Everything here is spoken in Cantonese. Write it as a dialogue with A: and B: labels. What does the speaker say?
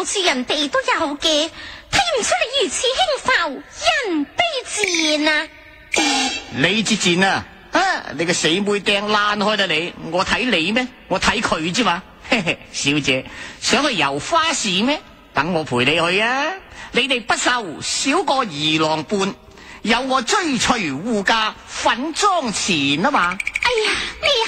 A: 望住人哋都有嘅，睇唔出你如此輕浮，人卑自賤啊！
B: 你至賤啊！你個死妹釘爛開得你，我睇你咩？我睇佢啫嘛。小姐想去遊花市咩？等我陪你去啊！你哋不愁少個二郎半，有我追隨護駕粉妝前啊嘛。
A: 哎呀，你